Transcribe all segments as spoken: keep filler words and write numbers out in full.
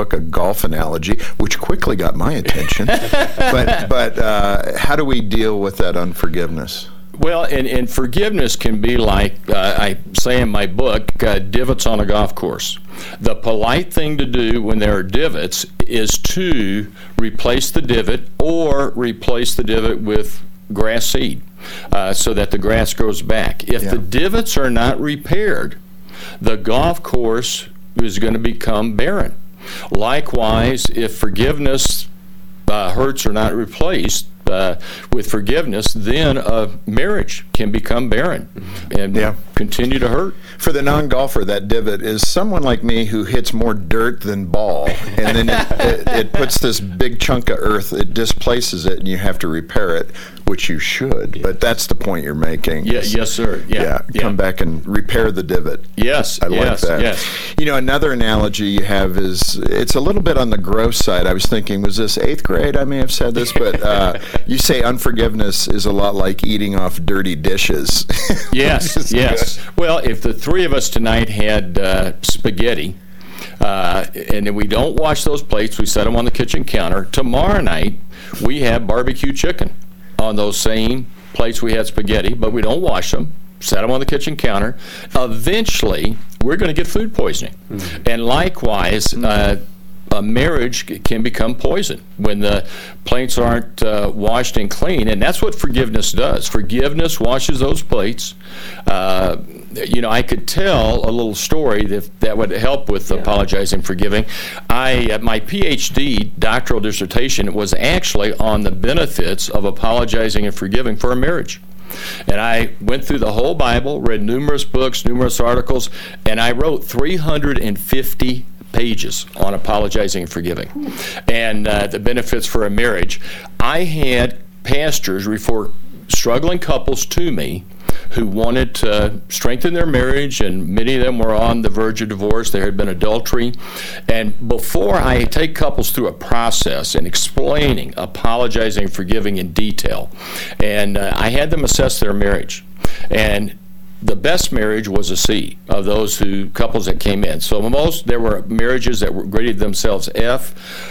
book a golf analogy, which quickly got my attention. but but uh, how do we deal with that unforgiveness? Well, and, and forgiveness can be like, uh, I say in my book, uh, divots on a golf course. The polite thing to do when there are divots is to replace the divot or replace the divot with grass seed uh, so that the grass grows back. If Yeah. the divots are not repaired, the golf course is going to become barren. Likewise, if forgiveness uh, hurts are not replaced, Uh, with forgiveness, then a marriage can become barren and Yeah. continue to hurt. For the non-golfer, that divot is someone like me who hits more dirt than ball, and then it, it, it puts this big chunk of earth, it displaces it, and you have to repair it, which you should. But that's the point you're making. Yeah, yes, sir. Yeah, Yeah, yeah. come back and repair the divot. Yes, I like yes, that. yes. You know, another analogy you have is, it's a little bit on the gross side. I was thinking, was this eighth grade? I may have said this, but uh, you say unforgiveness is a lot like eating off dirty dishes. Yes, yes. Well, if the three of us tonight had uh, spaghetti, uh, and then we don't wash those plates, we set them on the kitchen counter, tomorrow night we have barbecue chicken on those same plates we had spaghetti, but we don't wash them, set them on the kitchen counter. Eventually, we're going to get food poisoning. Mm-hmm. And likewise, mm-hmm. uh, a marriage can become poison when the plates aren't uh, washed and clean, and that's what forgiveness does. Forgiveness washes those plates. Uh, you know, I could tell a little story that that would help with yeah. apologizing, forgiving. I uh, my P H D doctoral dissertation was actually on the benefits of apologizing and forgiving for a marriage. And I went through the whole Bible, read numerous books, numerous articles, and I wrote three hundred fifty pages on apologizing and forgiving and uh, the benefits for a marriage. I had pastors refer struggling couples to me who wanted to strengthen their marriage, and many of them were on the verge of divorce. There had been adultery. And before I take couples through a process in explaining, apologizing, and forgiving in detail, and uh, I had them assess their marriage. And the best marriage was a C of those who couples that came in. So most, there were marriages that were graded themselves F,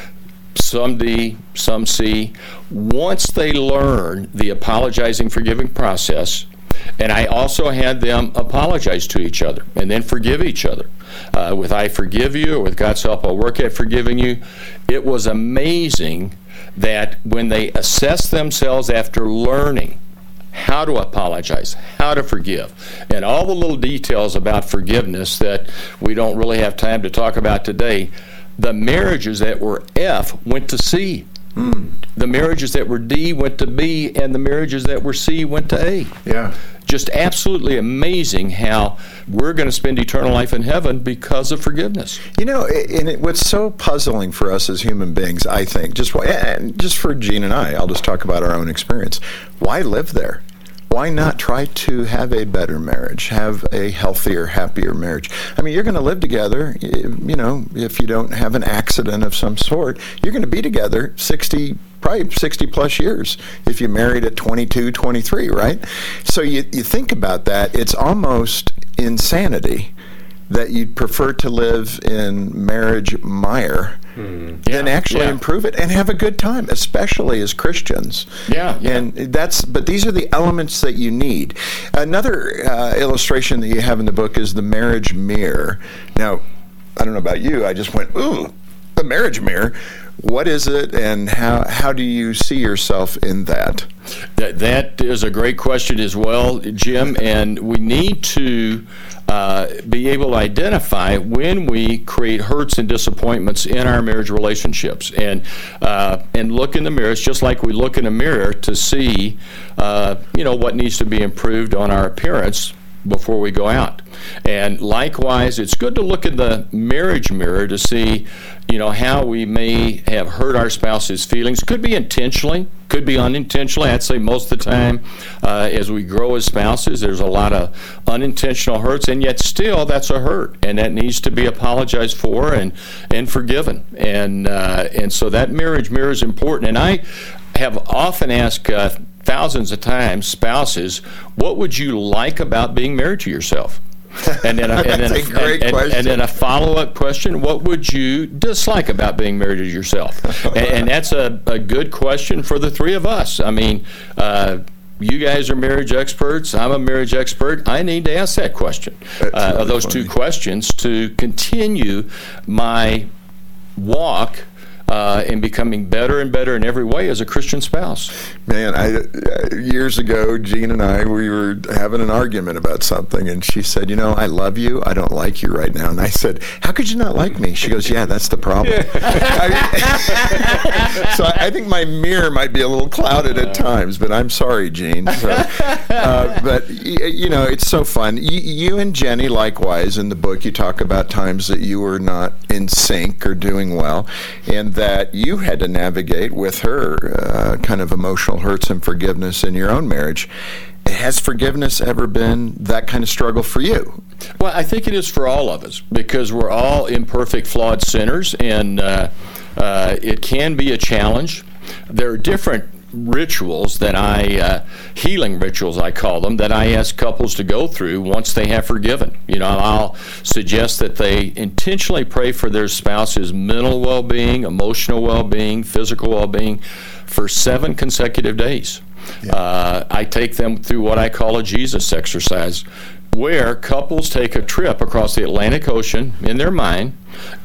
some D, some C. Once they learn the apologizing, forgiving process, and I also had them apologize to each other and then forgive each other. Uh, with I forgive you, or with God's help, I'll work at forgiving you. It was amazing that when they assessed themselves after learning how to apologize, how to forgive, and all the little details about forgiveness that we don't really have time to talk about today, the marriages that were F went to C. Mm. The marriages that were D went to B, and the marriages that were C went to A. Yeah. Just absolutely amazing how we're going to spend eternal life in heaven because of forgiveness. You know, and it, what's so puzzling for us as human beings, I think, just and just for Gene and I, I'll just talk about our own experience. Why live there? Why not try to have a better marriage, have a healthier, happier marriage? I mean, you're going to live together, you know, if you don't have an accident of some sort, you're going to be together sixty, probably sixty plus years if you married at twenty-two, twenty-three, right? So you, you think about that, it's almost insanity that you'd prefer to live in marriage mire Hmm. Yeah, and actually yeah. improve it and have a good time, especially as Christians. Yeah, yeah. And that's, but these are the elements that you need. Another uh, illustration that you have in the book is the marriage mirror. Now, I don't know about you, I just went, ooh, the marriage mirror. What is it, and how how do you see yourself in that? That that is a great question as well, Jim, and we need to uh, be able to identify when we create hurts and disappointments in our marriage relationships, and uh, and look in the mirror. It's just like we look in a mirror to see, uh, you know, what needs to be improved on our appearance before we go out. And likewise, it's good to look in the marriage mirror to see, you know, how we may have hurt our spouse's feelings. Could be intentionally, could be unintentionally. I'd say most of the time, uh, as we grow as spouses, there's a lot of unintentional hurts, and yet still that's a hurt, and that needs to be apologized for and and forgiven. And uh, and so that marriage mirror is important. And I have often asked uh, thousands of times spouses, what would you like about being married to yourself? And then a, and then That's a great and, question. And, and then a follow-up question: what would you dislike about being married to yourself? and, and that's a, a good question for the three of us. I mean. Uh, You guys are marriage experts. I'm a marriage expert. I need to ask that question, uh, really of those funny. two questions, to continue my walk uh, in becoming better and better in every way as a Christian spouse. Man, I, uh, years ago, Jean and I, we were having an argument about something, and she said, you know, I love you. I don't like you right now. And I said, how could you not like me? She goes, yeah, that's the problem. I mean, so I think my mirror might be a little clouded at times, but I'm sorry, Jean. So, uh, but, y- you know, it's so fun. Y- you and Jenny, likewise, in the book, you talk about times that you were not in sync or doing well, and that you had to navigate with her uh, kind of emotional hurts and forgiveness in your own marriage. Has forgiveness ever been that kind of struggle for you? Well, I think it is for all of us, because we're all imperfect, flawed sinners, and uh, uh, it can be a challenge. There are different rituals that I, uh, healing rituals I call them, that I ask couples to go through once they have forgiven. You know, I'll suggest that they intentionally pray for their spouse's mental well-being, emotional well-being, physical well-being for seven consecutive days. Yeah. Uh, I take them through what I call a Jesus exercise, where couples take a trip across the Atlantic Ocean in their mind,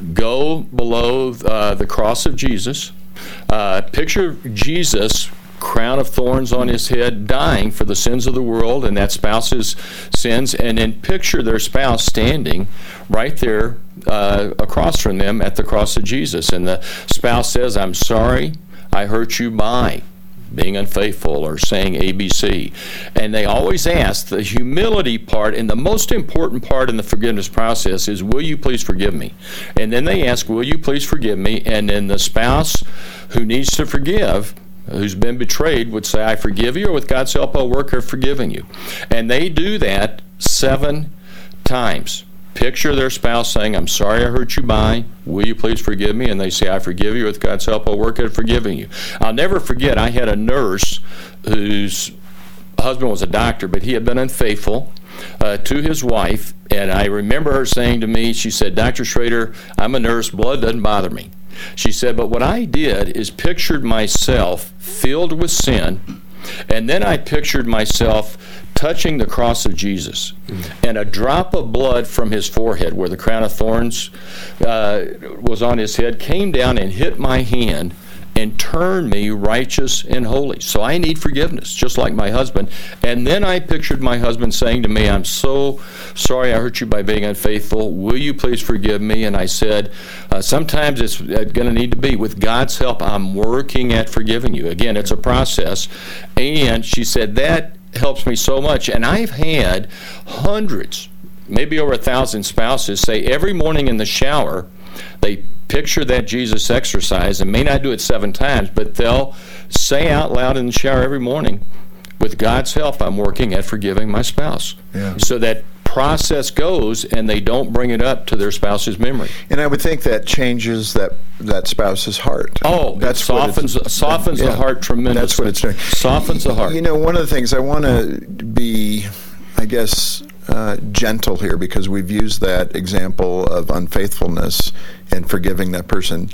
go below uh, the cross of Jesus, uh, picture Jesus, crown of thorns on his head, dying for the sins of the world and that spouse's sins, and then picture their spouse standing right there uh, across from them at the cross of Jesus. And the spouse says, I'm sorry I hurt you by being unfaithful or saying A B C. And they always ask, the humility part and the most important part in the forgiveness process is, will you please forgive me? And then they ask, will you please forgive me? And then the spouse who needs to forgive, who's been betrayed, would say, I forgive you, or with God's help I'll work at forgiving you. And they do that seven times. Picture their spouse saying, I'm sorry I hurt you by, will you please forgive me? And they say, I forgive you, with God's help I'll work at forgiving you. I'll never forget, I had a nurse whose husband was a doctor, but he had been unfaithful uh, to his wife. And I remember her saying to me, she said, Doctor Schrader, I'm a nurse, blood doesn't bother me. She said, but what I did is pictured myself filled with sin, and then I pictured myself touching the cross of Jesus, mm. and a drop of blood from his forehead, where the crown of thorns uh, was on his head, came down and hit my hand and turned me righteous and holy. So I need forgiveness, just like my husband. And then I pictured my husband saying to me, I'm so sorry I hurt you by being unfaithful. Will you please forgive me? And I said, uh, sometimes it's going to need to be. With God's help, I'm working at forgiving you. Again, it's a process. And she said, that helps me so much. And I've had hundreds, maybe over a thousand spouses say every morning in the shower, they picture that Jesus exercise, and may not do it seven times, but they'll say out loud in the shower every morning, with God's help, I'm working at forgiving my spouse. Yeah. So that process goes, and they don't bring it up to their spouse's memory. And I would think that changes that that spouse's heart. Oh, that's it softens what softens yeah, the heart tremendously. That's what it's doing. Softens the heart. You know, one of the things I want to be, I guess, uh, gentle here, because we've used that example of unfaithfulness and forgiving that person.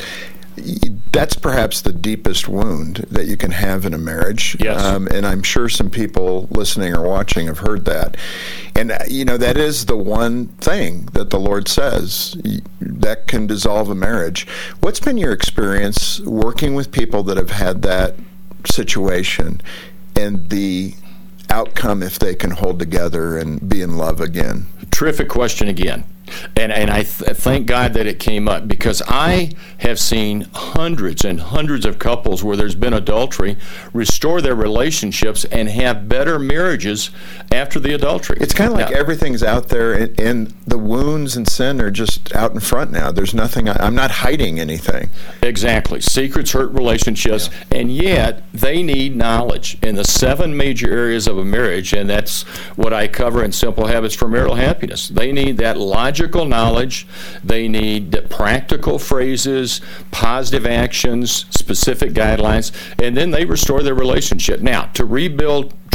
That's perhaps the deepest wound that you can have in a marriage. Yes. Um, and I'm sure some people listening or watching have heard that. And, uh, you know, that is the one thing that the Lord says that can dissolve a marriage. What's been your experience working with people that have had that situation, and the outcome if they can hold together and be in love again? Terrific question again. And and I th- thank God that it came up, because I have seen hundreds and hundreds of couples where there's been adultery restore their relationships and have better marriages after the adultery. It's kind of like now, everything's out there, and, and the wounds and sin are just out in front now. There's nothing, I, I'm not hiding anything. Exactly. Secrets hurt relationships, yeah. And yet they need knowledge in the seven major areas of a marriage, and that's what I cover in Simple Habits for Marital Happiness. They need that logical knowledge. They need practical phrases, positive actions, specific guidelines, and then they restore their relationship. Now, to rebuild trust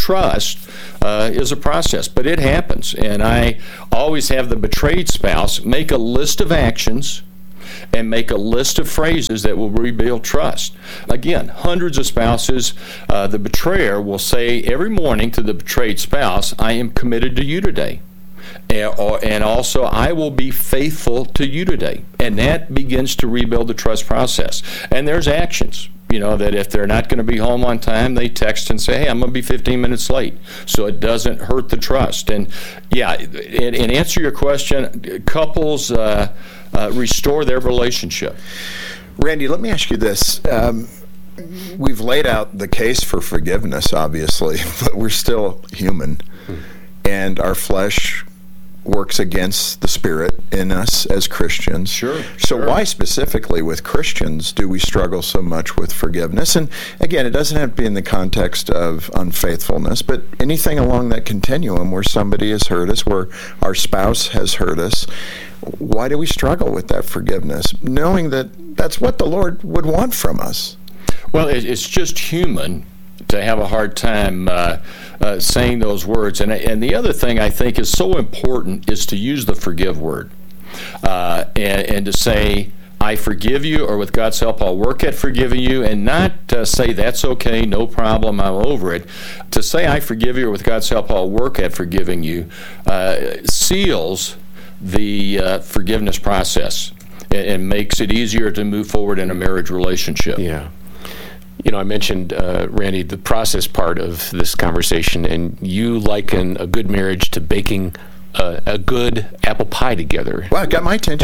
trust uh, is a process, but it happens. And I always have the betrayed spouse make a list of actions and make a list of phrases that will rebuild trust. Again, hundreds of spouses, uh, the betrayer will say every morning to the betrayed spouse, I am committed to you today. And, or, and also, I will be faithful to you today. And that begins to rebuild the trust process. And there's actions. You know, that if they're not going to be home on time, they text and say, hey, I'm going to be fifteen minutes late. So it doesn't hurt the trust. And yeah, and, and answer your question, couples uh, uh, restore their relationship. Randy, let me ask you this. Um, we've laid out the case for forgiveness, obviously, but we're still human. And our flesh works against the Spirit in us as Christians. Sure. So sure. why specifically with Christians do we struggle so much with forgiveness? And again, it doesn't have to be in the context of unfaithfulness, but anything along that continuum where somebody has hurt us, where our spouse has hurt us, why do we struggle with that forgiveness, knowing that that's what the Lord would want from us? Well, it's just human to have a hard time uh, uh, saying those words. And, and the other thing I think is so important is to use the forgive word uh, and, and to say, I forgive you, or with God's help, I'll work at forgiving you, and not uh, say, that's okay, no problem, I'm over it. To say, I forgive you, or with God's help, I'll work at forgiving you, uh, seals the uh, forgiveness process and, and makes it easier to move forward in a marriage relationship. Yeah. You know, I mentioned, uh, Randy, the process part of this conversation, and you liken a good marriage to baking a, a good apple pie together. Wow, got my attention.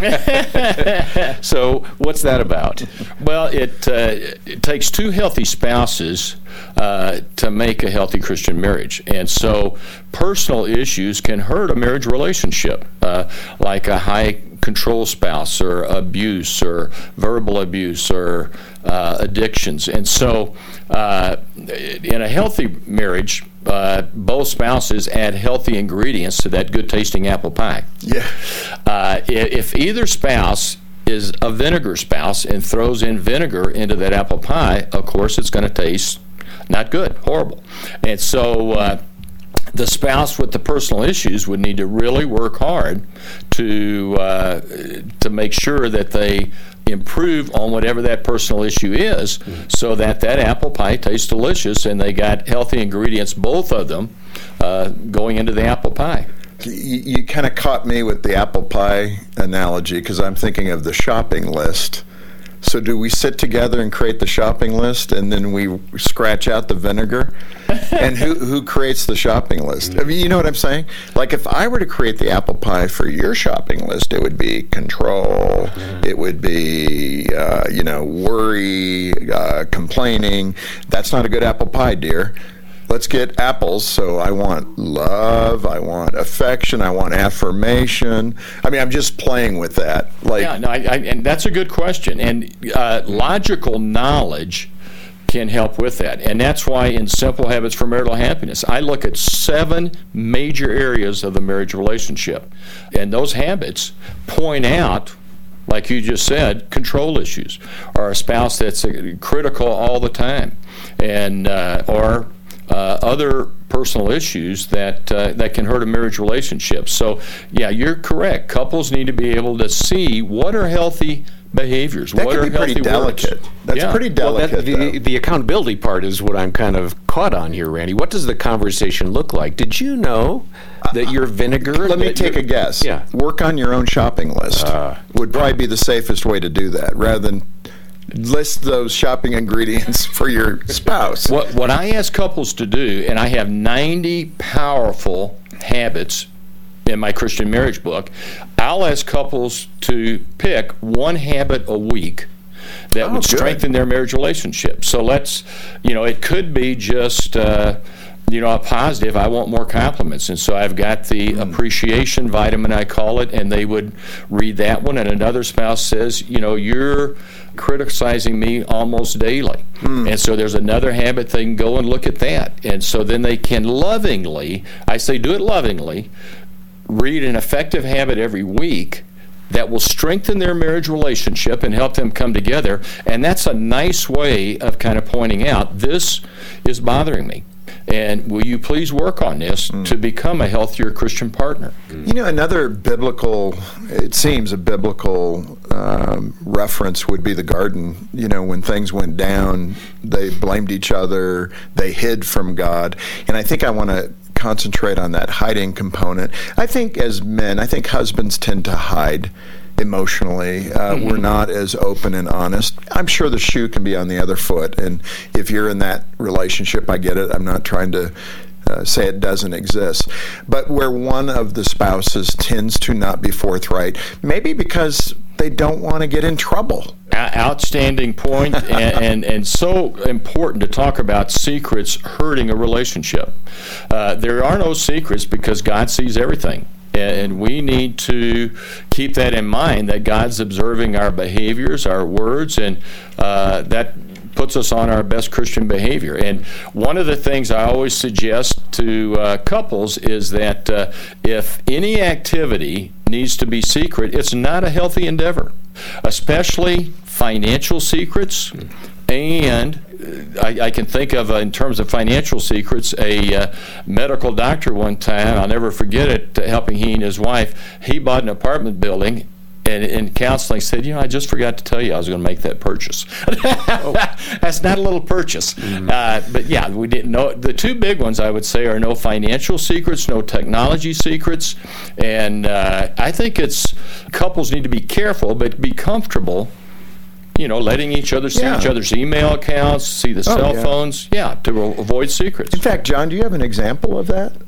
So what's that about? Well, it, uh, it takes two healthy spouses uh, to make a healthy Christian marriage. And so personal issues can hurt a marriage relationship, uh, like a high control spouse, or abuse, or verbal abuse, or uh, addictions. And so uh, in a healthy marriage, uh, both spouses add healthy ingredients to that good tasting apple pie. Yeah. Uh, if either spouse is a vinegar spouse and throws in vinegar into that apple pie, of course it's going to taste not good, horrible. And so uh, the spouse with the personal issues would need to really work hard to uh, to make sure that they improve on whatever that personal issue is, mm-hmm. so that that apple pie tastes delicious and they got healthy ingredients, both of them, uh, going into the apple pie. You, you kind of caught me with the apple pie analogy, because I'm thinking of the shopping list. So do we sit together and create the shopping list, and then we scratch out the vinegar? And who who creates the shopping list? I mean, you know what I'm saying? Like, if I were to create the apple pie for your shopping list, it would be control. It would be, uh, you know, worry, uh, complaining. That's not a good apple pie, dear. Let's get apples. So I want love, I want affection, I want affirmation. I mean, I'm just playing with that. Like, yeah, no, I, I, and that's a good question. And uh, logical knowledge can help with that. And that's why in Simple Habits for Marital Happiness, I look at seven major areas of the marriage relationship. And those habits point out, like you just said, control issues, or a spouse that's critical all the time, and uh, or Uh, other personal issues that uh, that can hurt a marriage relationship. So, yeah, you're correct. Couples need to be able to see what are healthy behaviors. That what can are be pretty healthy delicate. words. That's Yeah. pretty delicate. Well, that, the, though. the accountability part is what I'm kind of caught on here, Randy. What does the conversation look like? Did you know that your vinegar... Let me that take a your- guess. Yeah. Work on your own shopping list. Uh, would probably be the safest way to do that, rather than list those shopping ingredients for your spouse. What, what I ask couples to do, and I have ninety powerful habits in my Christian marriage book, I'll ask couples to pick one habit a week that Oh, would good. strengthen their marriage relationship. So let's, you know, it could be just, uh, you know, a positive, I want more compliments. And so I've got the Mm. appreciation vitamin, I call it, and they would read that one. And another spouse says, you know, you're criticizing me almost daily. Mm. And so there's another habit, they can go and look at that. And so then they can lovingly, I say do it lovingly, read an effective habit every week that will strengthen their marriage relationship and help them come together. And that's a nice way of kind of pointing out, this is bothering me. And will you please work on this mm. to become a healthier Christian partner? You know, another biblical, it seems a biblical um, reference would be the garden. You know, when things went down, they blamed each other, they hid from God. And I think I want to concentrate on that hiding component. I think as men, I think husbands tend to hide emotionally. Uh, mm-hmm. We're not as open and honest. I'm sure the shoe can be on the other foot. And if you're in that relationship, I get it. I'm not trying to uh, say it doesn't exist. But where one of the spouses tends to not be forthright, maybe because they don't want to get in trouble. Outstanding point, and, and, and so important to talk about secrets hurting a relationship. Uh, there are no secrets because God sees everything. And we need to keep that in mind, that God's observing our behaviors, our words, and uh, that puts us on our best Christian behavior. And one of the things I always suggest to uh, couples is that uh, if any activity needs to be secret, it's not a healthy endeavor, especially financial secrets. And I, I can think of, uh, in terms of financial secrets, a uh, medical doctor one time, I'll never forget it, helping he and his wife. He bought an apartment building, and in counseling said, you know, I just forgot to tell you I was going to make that purchase. Oh. That's not a little purchase. Mm-hmm. Uh, but yeah, we didn't know. The two big ones, I would say, are no financial secrets, no technology secrets. And uh, I think it's, couples need to be careful, but be comfortable, you know, letting each other see yeah. each other's email accounts, see the oh, cell yeah. phones, yeah, to avoid secrets. In fact, John, do you have an example of that?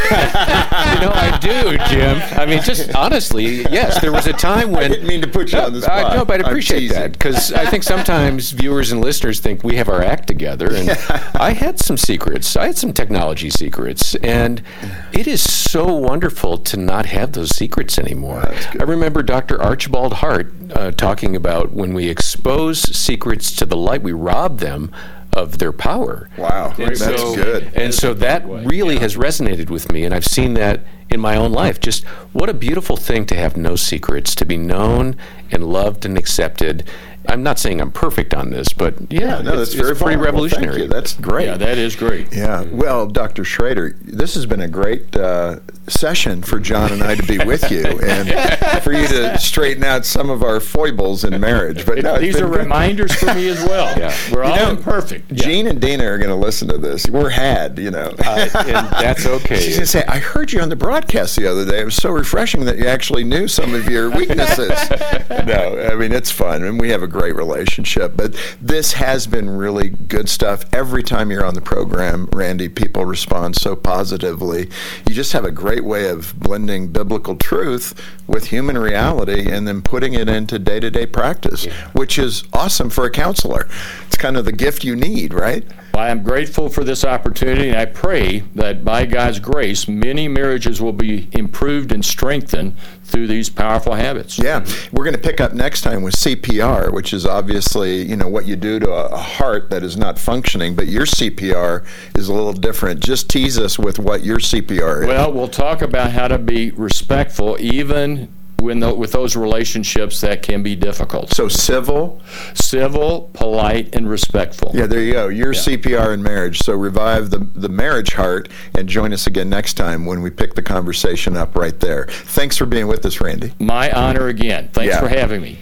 You know, I do, Jim. I mean, just honestly, yes, there was a time when... I didn't mean to put you no, on the spot. I, no, but I appreciate that, because I think sometimes viewers and listeners think we have our act together, and I had some secrets. I had some technology secrets, and it is so wonderful to not have those secrets anymore. I remember Doctor Archibald Hart uh, talking about when we expose secrets to the light, we rob them of their power. Wow, and that's so, good. And so that really yeah. has resonated with me, and I've seen that in my own life. Just what a beautiful thing to have no secrets, to be known and loved and accepted. I'm not saying I'm perfect on this, but yeah, yeah no, it's, that's very it's pretty revolutionary. Thank you. That's great. Yeah, that is great. Yeah. Well, Doctor Schrader, this has been a great uh, session for John and I to be with you, and for you to straighten out some of our foibles in marriage. But no, these are good. reminders for me as well. Yeah. We're you all know, imperfect. Gene yeah. and Dina are going to listen to this. We're had, you know. Uh, and that's okay. She's going to say, I heard you on the broadcast the other day. It was so refreshing that you actually knew some of your weaknesses. No, I mean, it's fun, and we have a great relationship. But this has been really good stuff. Every time you're on the program, Randy, people respond so positively. You just have a great way of blending biblical truth with human reality and then putting it into day-to-day practice, yeah. which is awesome for a counselor. It's kind of the gift you need, right? I am grateful for this opportunity, and I pray that by God's grace, many marriages will be improved and strengthened through these powerful habits. Yeah. We're going to pick up next time with C P R, which is obviously, you know, what you do to a heart that is not functioning, but your C P R is a little different. Just tease us with what your C P R is. Well, we'll talk about how to be respectful, even when the, with those relationships that can be difficult. So civil? Civil, polite, and respectful. Yeah, there you go. Your yeah. C P R in marriage. So revive the, the marriage heart, and join us again next time when we pick the conversation up right there. Thanks for being with us, Randy. My honor again. Thanks yeah. for having me.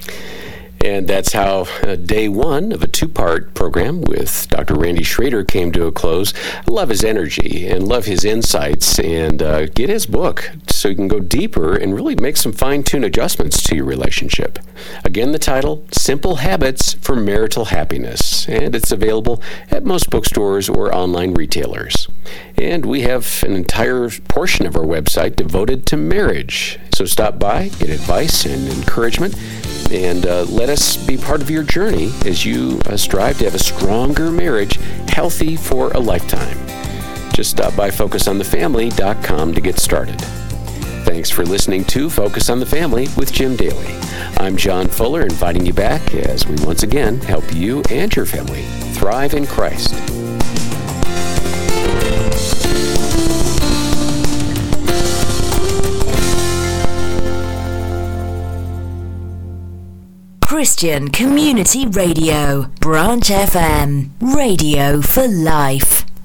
And that's how uh, day one of a two-part program with Doctor Randy Schrader came to a close. I love his energy and love his insights, and uh, get his book so you can go deeper and really make some fine-tuned adjustments to your relationship. Again, the title, Simple Habits for Marital Happiness, and it's available at most bookstores or online retailers. And we have an entire portion of our website devoted to marriage. So stop by, get advice and encouragement, and uh, let us be part of your journey as you uh, strive to have a stronger marriage, healthy for a lifetime. Just stop by focus on the family dot com to get started. Thanks for listening to Focus on the Family with Jim Daly. I'm John Fuller, inviting you back as we once again help you and your family thrive in Christ. Christian Community Radio, Branch F M, radio for life.